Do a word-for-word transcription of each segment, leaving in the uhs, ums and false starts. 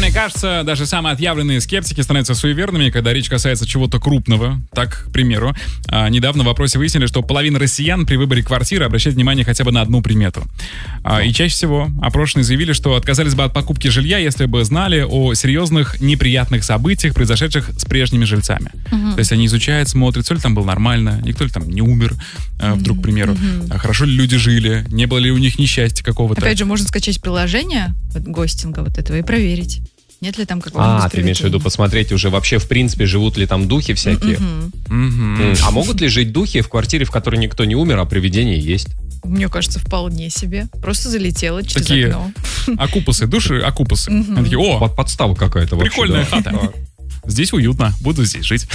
мне кажется, даже самые отъявленные скептики становятся суеверными, когда речь касается чего-то крупного. Так, к примеру, а, недавно в опросе выяснили, что половина россиян при выборе квартиры обращает внимание хотя бы на одну примету. А, и чаще всего опрошенные заявили, что отказались бы от покупки жилья, если бы знали о серьезных неприятных событиях, произошедших с прежними жильцами. Uh-huh. То есть они изучают, смотрят, все ли там было нормально, никто ли там не умер, а, вдруг, к примеру, uh-huh. хорошо ли люди жили, не было ли у них несчастья какого-то. Опять же, можно скачать приложение вот, гостинга вот этого и проверить. Нет ли там какого-нибудь А, ты имеешь в виду посмотреть уже вообще, в принципе, живут ли там духи всякие? Mm-hmm. Mm-hmm. А могут ли жить духи в квартире, в которой никто не умер, а привидения есть? Мне кажется, вполне себе. Просто залетела через такие окно. Окупусы, души окупусы. Mm-hmm. Они такие, о, Под, подстава какая-то вообще. Прикольная да. хата. Здесь уютно, буду здесь жить.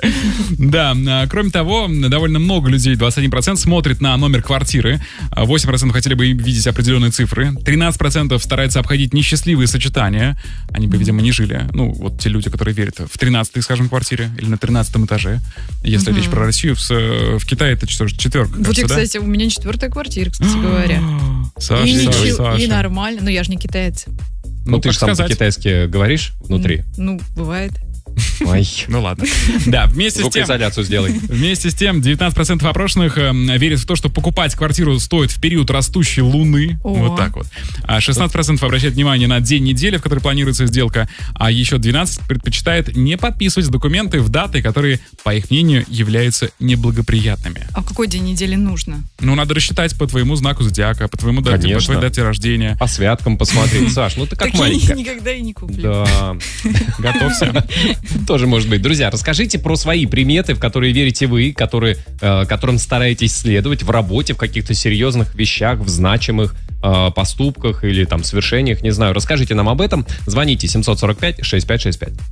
Да, кроме того, довольно много людей, двадцать один процент, смотрит на номер квартиры, восемь процентов хотели бы видеть определенные цифры, тринадцать процентов стараются обходить несчастливые сочетания, они бы, видимо, не жили. Ну, вот те люди, которые верят в тринадцатой, скажем, квартире или на тринадцатом этаже. Если речь про Россию, в, в Китае это что, четверка, Вот кажется, и, кстати, да? у меня четвертая квартира, кстати говоря. Саша, и, Саша, ничего, Саша. и нормально, но я же не китаец. Ну, Ну, ты как же сам сказать. по-китайски говоришь внутри. Ну, бывает. Ой. Ну ладно. Да, вместе с тем... Звукоизоляцию сделай. Вместе с тем, девятнадцать процентов опрошенных э, верят в то, что покупать квартиру стоит в период растущей луны. О. Вот так вот. А шестнадцать процентов обращает внимание на день недели, в который планируется сделка. А еще двенадцать процентов предпочитает не подписывать документы в даты, которые, по их мнению, являются неблагоприятными. А в какой день недели нужно? Ну, надо рассчитать по твоему знаку зодиака, по твоему дате, по Конечно. твоей дате рождения. По святкам посмотреть. Саш, ну ты как Такие маленькая. никогда и не куплю. Да. Готовься. Тоже может быть. Друзья, расскажите про свои приметы, в которые верите вы, которые, э, которым стараетесь следовать в работе, в каких-то серьезных вещах, в значимых э, поступках или там свершениях, не знаю. Расскажите нам об этом. Звоните семь сорок пять шестьдесят пять шестьдесят пять.